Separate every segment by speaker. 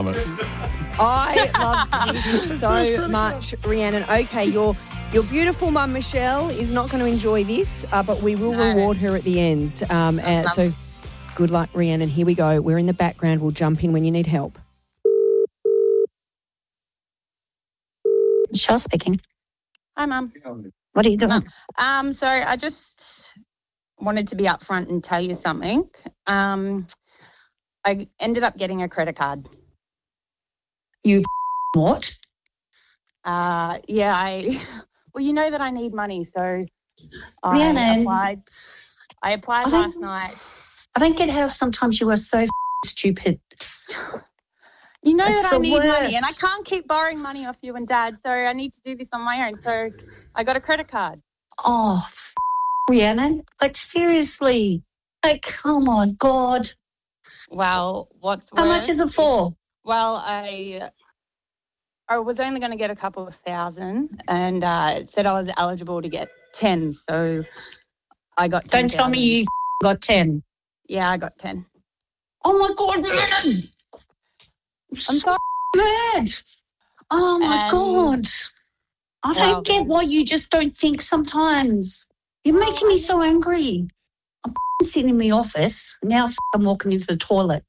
Speaker 1: I love this so much, Rhiannon. Okay, your beautiful mum, Michelle, is not going to enjoy this, but we will reward her at the end. So good luck, Rhiannon. Here we go. We're in the background. We'll jump in when you need help.
Speaker 2: Michelle speaking.
Speaker 3: Hi, Mum.
Speaker 2: What are you doing?
Speaker 3: So I just wanted to be upfront and tell you something. I ended up getting a credit card.
Speaker 2: You what?
Speaker 3: Well, you know that I need money, so
Speaker 2: Rhiannon,
Speaker 3: I applied last night.
Speaker 2: I don't get how sometimes you are so stupid.
Speaker 3: You know
Speaker 2: It's
Speaker 3: that I
Speaker 2: the
Speaker 3: need money,
Speaker 2: worst.
Speaker 3: and I can't keep borrowing money off you and Dad, so I need to do this on my own. So I got a credit card.
Speaker 2: Oh, Rhiannon, like seriously, like oh my God.
Speaker 3: Well,
Speaker 2: How much is it for?
Speaker 3: Well, I was only going to get a couple of thousand, and it said I was eligible to get 10, so I got 10.
Speaker 2: Don't tell me you got 10.
Speaker 3: Yeah, I got 10.
Speaker 2: Oh my God, Rhiannon.
Speaker 3: I'm sorry.
Speaker 2: Mad. Oh my God. I don't get why you just don't think sometimes. You're making me so angry. I'm sitting in the office. Now I'm walking into the toilet.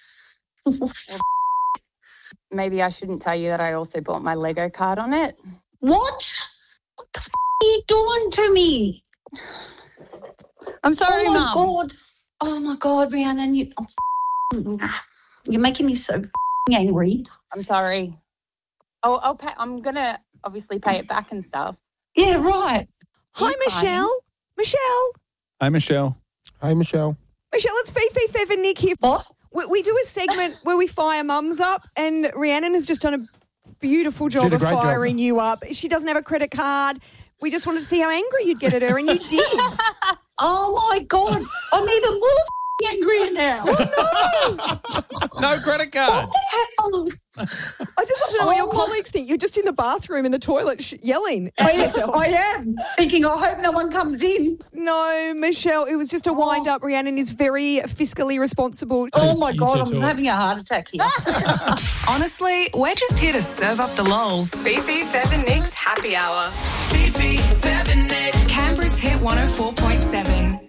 Speaker 3: Maybe I shouldn't tell you that I also bought my Lego card on it.
Speaker 2: What? What the are you doing to me?
Speaker 3: I'm sorry,
Speaker 2: Oh my
Speaker 3: Mum.
Speaker 2: God. Oh my God, Rhiannon. You're making me so angry.
Speaker 3: I'm sorry. I'll pay. I'm going to obviously pay it back and stuff.
Speaker 2: Yeah, right.
Speaker 1: Hi, Michelle. Michelle.
Speaker 4: Hi, Michelle.
Speaker 5: Hi, Michelle.
Speaker 1: Michelle, it's Fifi, Fev and Nick here.
Speaker 2: What?
Speaker 1: We do a segment where we fire mums up, and Rhiannon has just done a beautiful job of firing you up. She doesn't have a credit card. We just wanted to see how angry you'd get at her, and you did.
Speaker 2: Oh, my God. I'm even more angry now.
Speaker 1: Oh, no.
Speaker 4: No credit card.
Speaker 2: What the hell?
Speaker 1: I just love to know what your colleagues think. You're just in the bathroom in the toilet yelling at yourself.
Speaker 2: I am. Thinking, I hope no one comes in.
Speaker 1: No, Michelle, it was just a wind-up. Rhiannon is very fiscally responsible.
Speaker 2: Oh, my God, I'm having a heart attack here.
Speaker 6: Honestly, we're just here to serve up the lols. Fifi, Fev and Nick's Happy Hour.
Speaker 7: Fifi, Fev and Nick.
Speaker 6: Canberra's Hit 104.7.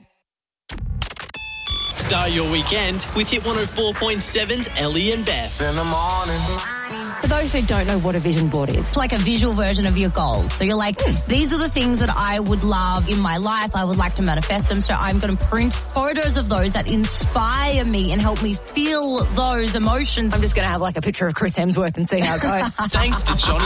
Speaker 7: Start your weekend with Hit 104.7's Ellie and Beth.
Speaker 8: In the morning.
Speaker 9: For those who don't know what a vision board is, it's like a visual version of your goals. So you're like, these are the things that I would love in my life. I would like to manifest them. So I'm going to print photos of those that inspire me and help me feel those emotions. I'm just going to have like a picture of Chris Hemsworth and see how it goes.
Speaker 7: Thanks to Johnny